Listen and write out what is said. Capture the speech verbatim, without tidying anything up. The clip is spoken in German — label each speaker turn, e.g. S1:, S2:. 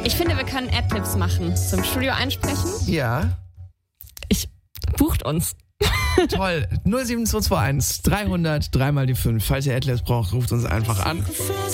S1: Ich finde, wir können Adlibs machen. Zum Studio einsprechen.
S2: Ja.
S1: Ich bucht uns.
S2: Toll. null sieben zwei zwei eins dreihundert, dreimal die fünf. Falls ihr Adlibs braucht, ruft uns einfach an.